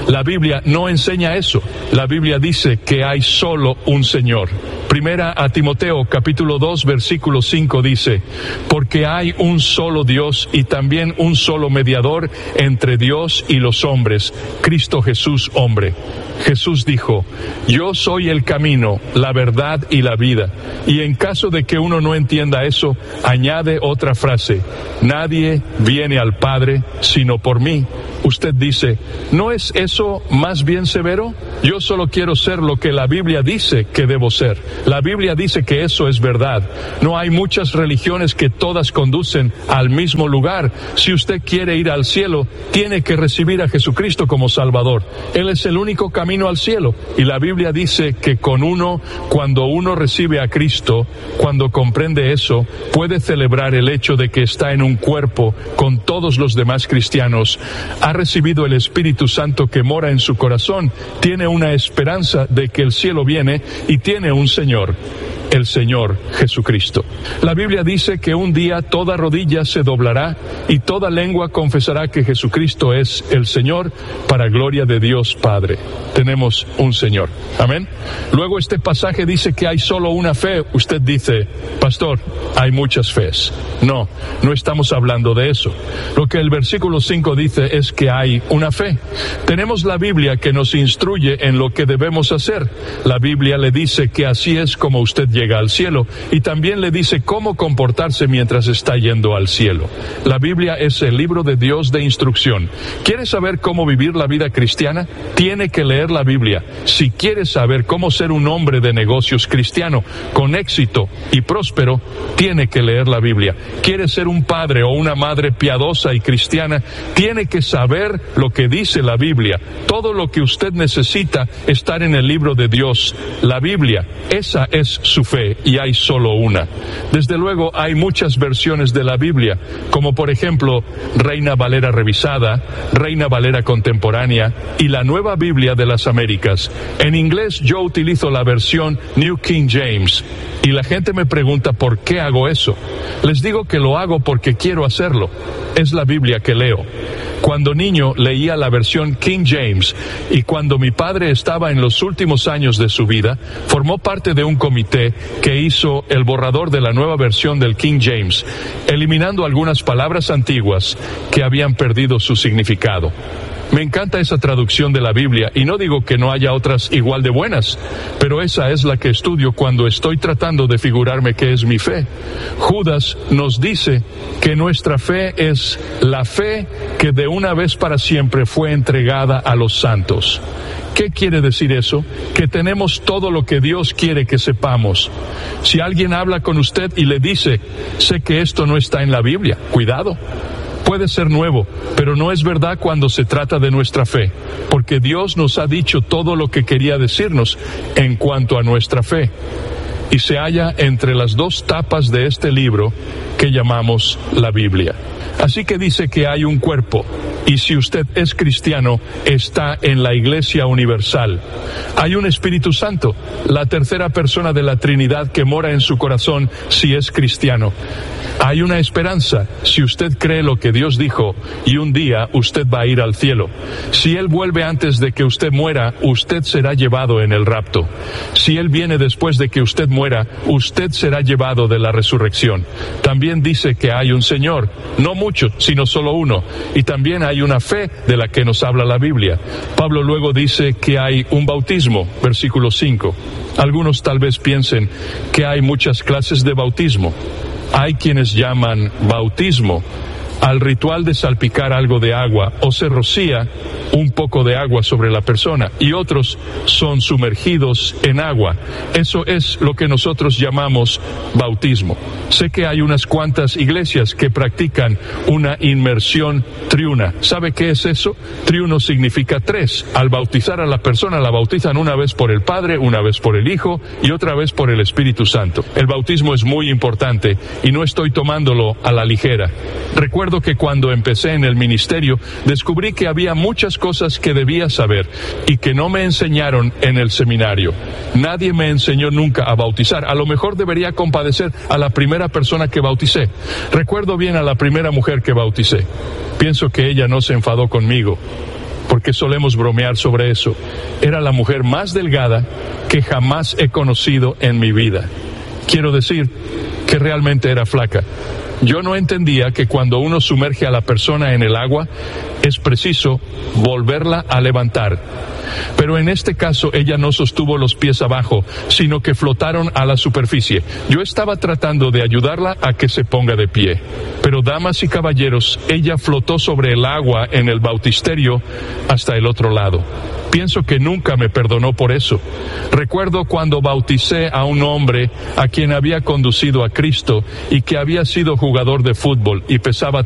La Biblia no enseña eso. La Biblia dice que hay solo un Señor. Primera a Timoteo, capítulo 2, versículo 5 dice, porque hay un solo Dios y también un solo mediador entre Dios y los hombres, Cristo Jesús hombre. Jesús dijo, yo soy el camino, la verdad y la vida. Y en caso de que uno no entienda eso, añade otra frase, nadie viene al Padre sino por mí. Usted dice, ¿no es eso más bien severo? Yo solo quiero ser lo que la Biblia dice que debo ser. La Biblia dice que eso es verdad. No hay muchas religiones que todas conducen al mismo lugar. Si usted quiere ir al cielo, tiene que recibir a Jesucristo como Salvador. Él es el único camino al cielo. Y la Biblia dice que cuando uno recibe a Cristo, cuando comprende eso, puede celebrar el hecho de que está en un cuerpo con todos los demás cristianos. Ha recibido el Espíritu Santo que mora en su corazón, tiene una esperanza de que el cielo viene y tiene un Señor, el Señor Jesucristo. La Biblia dice que un día toda rodilla se doblará y toda lengua confesará que Jesucristo es el Señor, para gloria de Dios Padre. Tenemos un Señor. Amén. Luego este pasaje dice que hay solo una fe. Usted dice, pastor, hay muchas fees. No estamos hablando de eso. Lo que el versículo 5 dice es que hay una fe. Tenemos la Biblia que nos instruye en lo que debemos hacer. La Biblia le dice que así es como usted llega al cielo, y también le dice cómo comportarse mientras está yendo al cielo. La Biblia es el libro de Dios de instrucción. ¿Quiere saber cómo vivir la vida cristiana? Tiene que leer la Biblia. Si quiere saber cómo ser un hombre de negocios cristiano con éxito y próspero, tiene que leer la Biblia. ¿Quiere ser un padre o una madre piadosa y cristiana? Tiene que saber lo que dice la Biblia. Todo lo que usted necesita estar en el libro de Dios, la Biblia. Esa es su fe, y hay solo una. Desde luego hay muchas versiones de la Biblia, como por ejemplo Reina Valera revisada, Reina Valera contemporánea y la Nueva Biblia de las Américas. En inglés yo utilizo la versión New King James, y la gente me pregunta por qué hago eso. Les digo que lo hago porque quiero hacerlo. Es la Biblia que leo. Cuando niño leía la versión King James, y cuando mi padre estaba en los últimos años de su vida, formó parte de un comité que hizo el borrador de la nueva versión del King James, eliminando algunas palabras antiguas que habían perdido su significado. Me encanta esa traducción de la Biblia, y no digo que no haya otras igual de buenas, pero esa es la que estudio cuando estoy tratando de figurarme qué es mi fe. Judas nos dice que nuestra fe es la fe que de una vez para siempre fue entregada a los santos. ¿Qué quiere decir eso? Que tenemos todo lo que Dios quiere que sepamos. Si alguien habla con usted y le dice, sé que esto no está en la Biblia, cuidado. Puede ser nuevo, pero no es verdad cuando se trata de nuestra fe, porque Dios nos ha dicho todo lo que quería decirnos en cuanto a nuestra fe, y se halla entre las dos tapas de este libro que llamamos la Biblia. Así que dice que hay un cuerpo, y si usted es cristiano, está en la Iglesia Universal. Hay un Espíritu Santo, la tercera persona de la Trinidad que mora en su corazón si es cristiano. Hay una esperanza, si usted cree lo que Dios dijo, y un día usted va a ir al cielo. Si Él vuelve antes de que usted muera, usted será llevado en el rapto. Si Él viene después de que usted muera, usted será llevado de la resurrección. También dice que hay un Señor, no muchos, sino solo uno, y también hay una fe de la que nos habla la Biblia. Pablo luego dice que hay un bautismo, versículo 5. Algunos tal vez piensen que hay muchas clases de bautismo. Hay quienes llaman bautismo al ritual de salpicar algo de agua o se rocía un poco de agua sobre la persona, y otros son sumergidos en agua. Eso es lo que nosotros llamamos bautismo. Sé que hay unas cuantas iglesias que practican una inmersión triuna. ¿Sabe qué es eso? Triuno significa tres. Al bautizar a la persona, la bautizan una vez por el Padre, una vez por el Hijo y otra vez por el Espíritu Santo. El bautismo es muy importante y no estoy tomándolo a la ligera. Recuerdo que cuando empecé en el ministerio descubrí que había muchas cosas que debía saber y que no me enseñaron en el seminario. Nadie me enseñó nunca a bautizar. A lo mejor debería compadecer a la primera persona que bauticé. Recuerdo bien a la primera mujer que bauticé. Pienso que ella no se enfadó conmigo. porque solemos bromear sobre eso. Era la mujer más delgada que jamás he conocido en mi vida. Quiero decir que realmente era flaca. Yo no entendía que cuando uno sumerge a la persona en el agua, es preciso volverla a levantar. Pero en este caso ella no sostuvo los pies abajo, sino que flotaron a la superficie. Yo estaba tratando de ayudarla a que se ponga de pie. Pero damas y caballeros, ella flotó sobre el agua en el bautisterio hasta el otro lado. Pienso que nunca me perdonó por eso. Recuerdo cuando bauticé a un hombre a quien había conducido a Cristo y que había sido jugador de fútbol y pesaba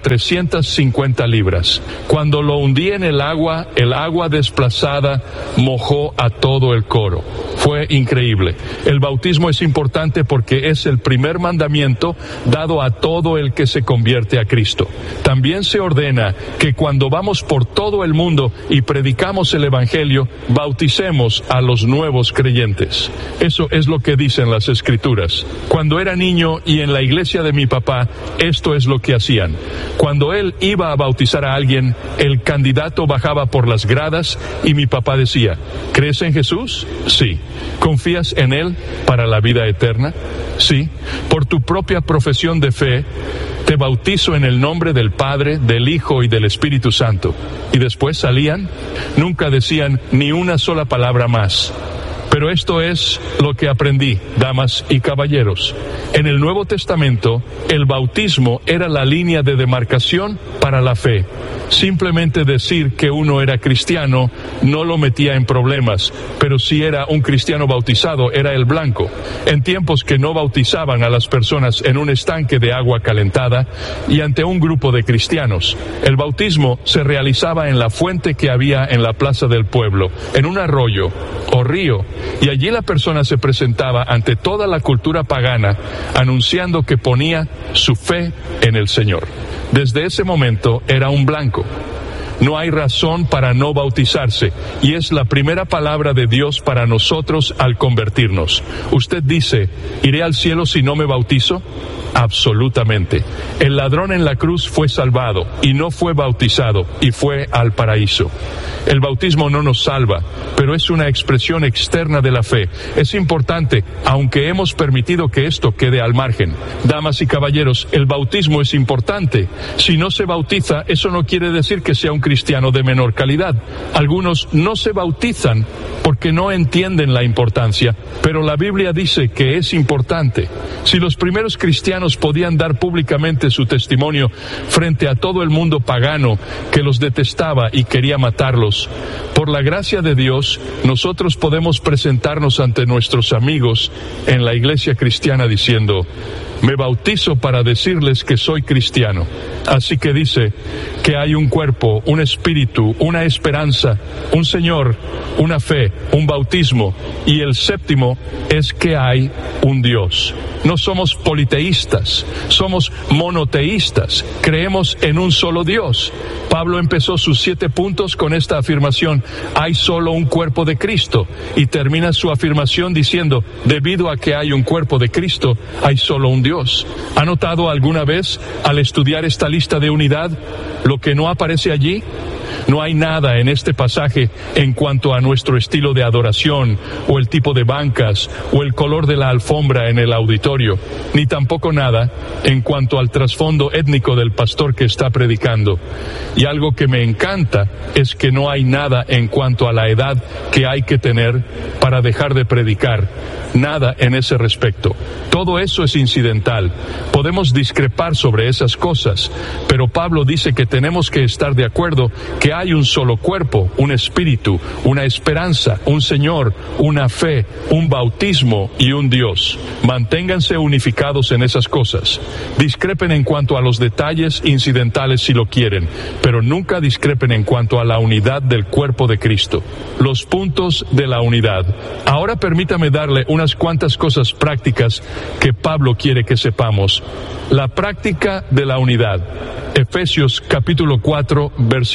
350 libras. Cuando lo hundí en el agua desplazada mojó a todo el coro. Fue increíble. El bautismo es importante porque es el primer mandamiento dado a todo el que se convierte a Cristo. También se ordena que cuando vamos por todo el mundo y predicamos el Evangelio, bauticemos a los nuevos creyentes. Eso es lo que dicen las Escrituras. Cuando era niño y en la iglesia de mi papá, esto es lo que hacían. Cuando él iba a bautizar a alguien, el candidato bajaba por las gradas y mi papá decía: ¿crees en Jesús? Sí. ¿Confías en Él para la vida eterna? Sí. Por tu propia profesión de fe, te bautizo en el nombre del Padre, del Hijo y del Espíritu Santo. Y después salían, nunca decían ni una sola palabra más. Pero esto es lo que aprendí, damas y caballeros. En el Nuevo Testamento, el bautismo era la línea de demarcación para la fe. Simplemente decir que uno era cristiano no lo metía en problemas, pero si era un cristiano bautizado, era el blanco. En tiempos que no bautizaban a las personas en un estanque de agua calentada y ante un grupo de cristianos, el bautismo se realizaba en la fuente que había en la plaza del pueblo, en un arroyo o río, y allí la persona se presentaba ante toda la cultura pagana, anunciando que ponía su fe en el Señor. Desde ese momento era un blanco. No hay razón para no bautizarse, y es la primera palabra de Dios para nosotros al convertirnos. Usted dice: ¿iré al cielo si no me bautizo? Absolutamente. El ladrón en la cruz fue salvado y no fue bautizado y fue al paraíso. El bautismo no nos salva, pero es una expresión externa de la fe. Es importante, aunque hemos permitido que esto quede al margen. Damas y caballeros, el bautismo es importante. Si no se bautiza, eso no quiere decir que sea un cristiano de menor calidad. Algunos no se bautizan porque no entienden la importancia, pero la Biblia dice que es importante. Si los primeros cristianos podían dar públicamente su testimonio frente a todo el mundo pagano que los detestaba y quería matarlos, por la gracia de Dios, nosotros podemos presentarnos ante nuestros amigos en la iglesia cristiana diciendo: me bautizo para decirles que soy cristiano. Así que dice que hay un cuerpo, un espíritu, una esperanza, un Señor, una fe, un bautismo, y el séptimo es que hay un Dios. No somos politeístas, somos monoteístas, creemos en un solo Dios. Pablo empezó sus 7 puntos con esta afirmación: hay solo un cuerpo de Cristo, y termina su afirmación diciendo: debido a que hay un cuerpo de Cristo, hay solo un Dios. ¿Ha notado alguna vez, al estudiar esta lista de unidad, lo que no aparece allí? No hay nada en este pasaje en cuanto a nuestro estilo de adoración, o el tipo de bancas, o el color de la alfombra en el auditorio, ni tampoco nada en cuanto al trasfondo étnico del pastor que está predicando. Y algo que me encanta es que no hay nada en cuanto a la edad que hay que tener para dejar de predicar. Nada en ese respecto. Todo eso es incidental. Podemos discrepar sobre esas cosas, pero Pablo dice que tenemos que estar de acuerdo que hay un solo cuerpo, un espíritu, una esperanza, un Señor, una fe, un bautismo y un Dios. Manténganse unificados en esas cosas. Discrepen en cuanto a los detalles incidentales si lo quieren, pero nunca discrepen en cuanto a la unidad del cuerpo de Cristo. Los puntos de la unidad. Ahora permítame darle unas cuantas cosas prácticas que Pablo quiere que sepamos. La práctica de la unidad. Efesios capítulo 4, versículos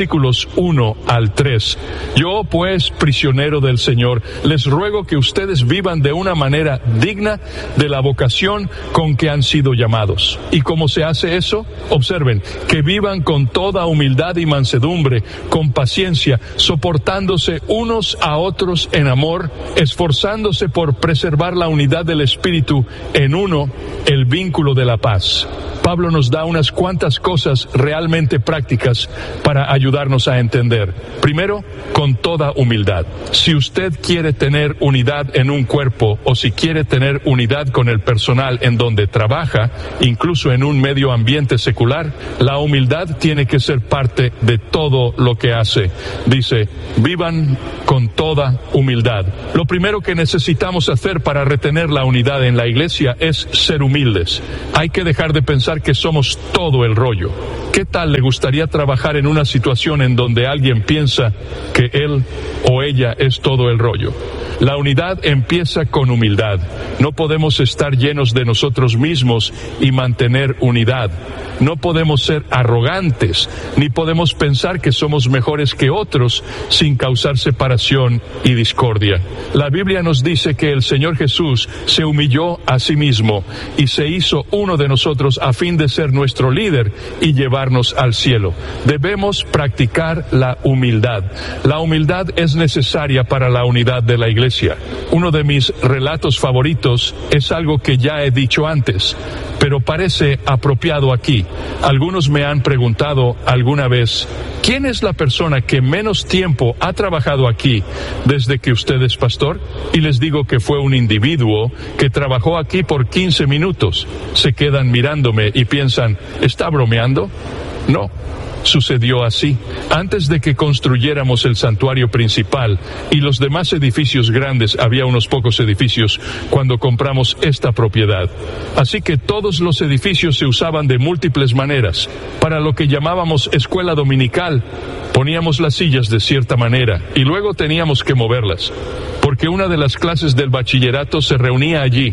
Corintios 1 al 3. Yo, pues, prisionero del Señor, les ruego que ustedes vivan de una manera digna de la vocación con que han sido llamados. ¿Y cómo se hace eso? Observen, que vivan con toda humildad y mansedumbre, con paciencia, soportándose unos a otros en amor, esforzándose por preservar la unidad del Espíritu en uno, el vínculo de la paz. Pablo nos da unas cuantas cosas realmente prácticas para ayudarnos a entender. Primero, con toda humildad. Si usted quiere tener unidad en un cuerpo, o si quiere tener unidad con el personal en donde trabaja, incluso en un medio ambiente secular, la humildad tiene que ser parte de todo lo que hace. Dice, vivan con toda humildad. Lo primero que necesitamos hacer para retener la unidad en la iglesia es ser humildes. Hay que dejar de pensar que somos todo el rollo. ¿Qué tal le gustaría trabajar en una situación en donde alguien piensa que él o ella es todo el rollo? La unidad empieza con humildad. No podemos estar llenos de nosotros mismos y mantener unidad. No podemos ser arrogantes, ni podemos pensar que somos mejores que otros sin causar separación y discordia. La Biblia nos dice que el Señor Jesús se humilló a sí mismo y se hizo uno de nosotros a fin de ser nuestro líder y llevarnos al cielo. Debemos practicar la humildad. La humildad es necesaria para la unidad de la iglesia. Uno de mis relatos favoritos es algo que ya he dicho antes, pero parece apropiado aquí. Algunos me han preguntado alguna vez, ¿quién es la persona que menos tiempo ha trabajado aquí desde que usted es pastor? Y les digo que fue un individuo que trabajó aquí por 15 minutos. Se quedan mirándome y piensan, ¿está bromeando? No. Sucedió así. Antes de que construyéramos el santuario principal y los demás edificios grandes, había unos pocos edificios cuando compramos esta propiedad. Así que todos los edificios se usaban de múltiples maneras. Para lo que llamábamos escuela dominical, poníamos las sillas de cierta manera y luego teníamos que moverlas, porque una de las clases del bachillerato se reunía allí.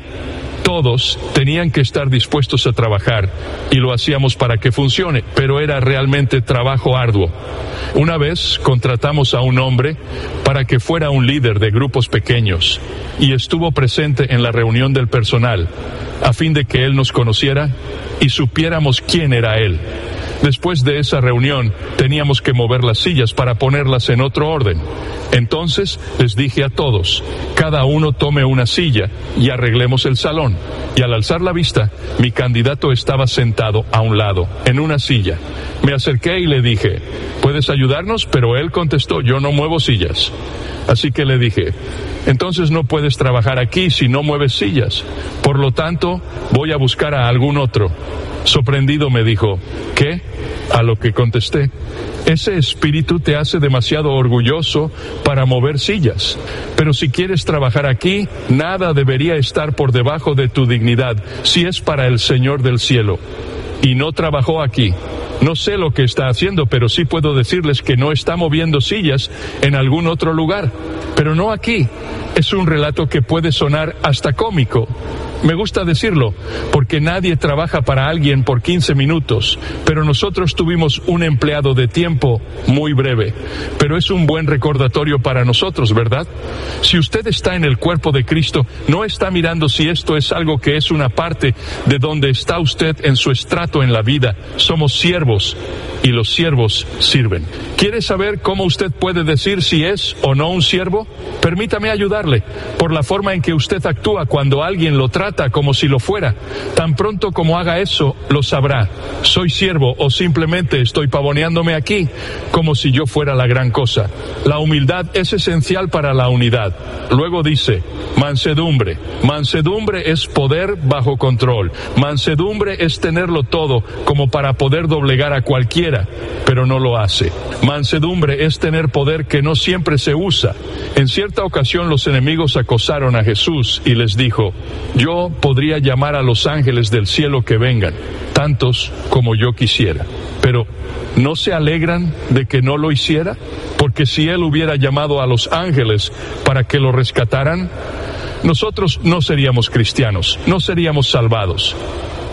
Todos tenían que estar dispuestos a trabajar y lo hacíamos para que funcione, pero era realmente trabajo arduo. Una vez contratamos a un hombre para que fuera un líder de grupos pequeños y estuvo presente en la reunión del personal a fin de que él nos conociera y supiéramos quién era él. Después de esa reunión teníamos que mover las sillas para ponerlas en otro orden. Entonces les dije a todos, cada uno tome una silla y arreglemos el salón. Y al alzar la vista, mi candidato estaba sentado a un lado, en una silla. Me acerqué y le dije, ¿puedes ayudarnos? Pero él contestó, yo no muevo sillas. Así que le dije, entonces no puedes trabajar aquí si no mueves sillas. Por lo tanto, voy a buscar a algún otro. Sorprendido me dijo, ¿qué? A lo que contesté, ese espíritu te hace demasiado orgulloso para mover sillas. Pero si quieres trabajar aquí, nada debería estar por debajo de tu dignidad, si es para el Señor del cielo. Y no trabajó aquí. No sé lo que está haciendo, pero sí puedo decirles que no está moviendo sillas en algún otro lugar, pero no aquí. Es un relato que puede sonar hasta cómico. Me gusta decirlo, porque nadie trabaja para alguien por 15 minutos, pero nosotros tuvimos un empleado de tiempo muy breve. Pero es un buen recordatorio para nosotros, ¿verdad? Si usted está en el cuerpo de Cristo, no está mirando si esto es algo que es una parte de donde está usted en su estrato en la vida. Somos siervos, y los siervos sirven. ¿Quiere saber cómo usted puede decir si es o no un siervo? Permítame ayudarle, por la forma en que usted actúa cuando alguien lo trata como si lo fuera. Tan pronto como haga eso, lo sabrá. ¿Soy siervo o simplemente estoy pavoneándome aquí como si yo fuera la gran cosa? La humildad es esencial para la unidad. Luego dice, mansedumbre. Mansedumbre es poder bajo control. Mansedumbre es tenerlo todo como para poder doblegar a cualquiera, pero no lo hace. Mansedumbre es tener poder que no siempre se usa. En cierta ocasión los enemigos acosaron a Jesús y les dijo, yo podría llamar a los ángeles del cielo que vengan, tantos como yo quisiera. Pero, ¿no se alegran de que no lo hiciera? Porque si él hubiera llamado a los ángeles para que lo rescataran, nosotros no seríamos cristianos, no seríamos salvados.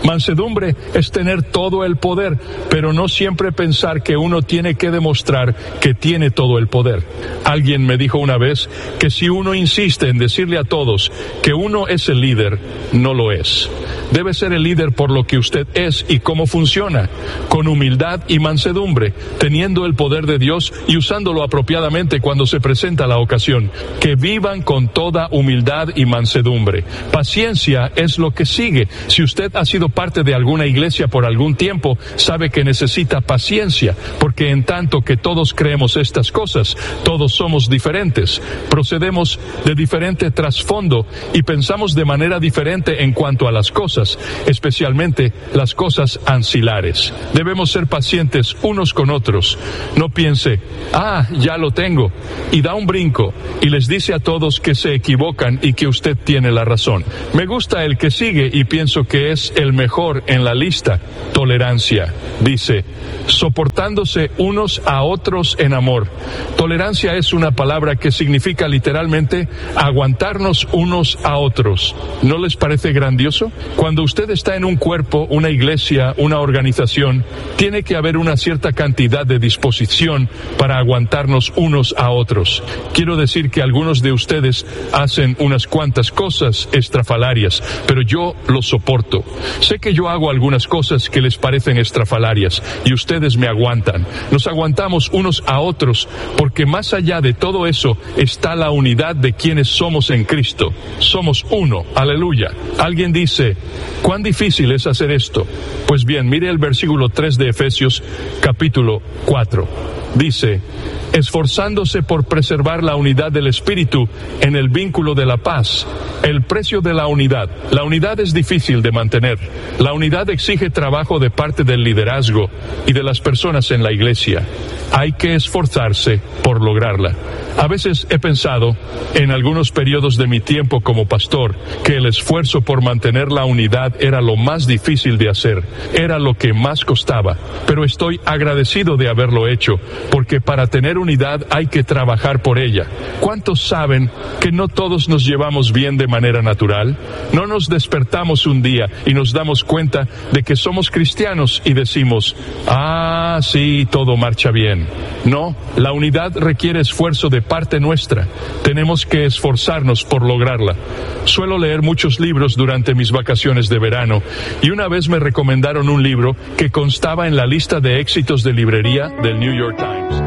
Mansedumbre es tener todo el poder, pero no siempre pensar que uno tiene que demostrar que tiene todo el poder. Alguien me dijo una vez que si uno insiste en decirle a todos que uno es el líder, no lo es. Debe ser el líder por lo que usted es y cómo funciona, con humildad y mansedumbre, teniendo el poder de Dios y usándolo apropiadamente cuando se presenta la ocasión. Que vivan con toda humildad y mansedumbre. Paciencia es lo que sigue. Si usted ha sido parte de alguna iglesia por algún tiempo, sabe que necesita paciencia, porque en tanto que todos creemos estas cosas, todos somos diferentes, procedemos de diferente trasfondo y pensamos de manera diferente en cuanto a las cosas, especialmente las cosas ancilares. Debemos ser pacientes unos con otros. No piense, ya lo tengo, y da un brinco y les dice a todos que se equivocan y que usted tiene la razón. Me gusta el que sigue y pienso que es el mejor en la lista. Tolerancia. Dice, soportándose unos a otros en amor. Tolerancia es una palabra que significa literalmente aguantarnos unos a otros. ¿No les parece grandioso? Cuando usted está en un cuerpo, una iglesia, una organización, tiene que haber una cierta cantidad de disposición para aguantarnos unos a otros. Quiero decir que algunos de ustedes hacen unas cuantas cosas estrafalarias, pero yo los soporto. Sé que yo hago algunas cosas que les parecen estrafalarias y ustedes me aguantan. Nos aguantamos unos a otros porque más allá de todo eso está la unidad de quienes somos en Cristo. Somos uno. Aleluya. Alguien dice, ¿cuán difícil es hacer esto? Pues bien, mire el versículo 3 de Efesios capítulo 4. Dice, esforzándose por preservar la unidad del Espíritu en el vínculo de la paz. El precio de la unidad. La unidad es difícil de mantener. La unidad exige trabajo de parte del liderazgo y de las personas en la iglesia. Hay que esforzarse por lograrla. A veces he pensado, en algunos periodos de mi tiempo como pastor, que el esfuerzo por mantener la unidad era lo más difícil de hacer, era lo que más costaba, pero estoy agradecido de haberlo hecho, porque para tener unidad hay que trabajar por ella. ¿Cuántos saben que no todos nos llevamos bien de manera natural? No nos despertamos un día y nos damos cuenta de que somos cristianos y decimos, sí, todo marcha bien. No, la unidad requiere esfuerzo de parte nuestra. Tenemos que esforzarnos por lograrla. Suelo leer muchos libros durante mis vacaciones de verano y una vez me recomendaron un libro que constaba en la lista de éxitos de librería del New York Times.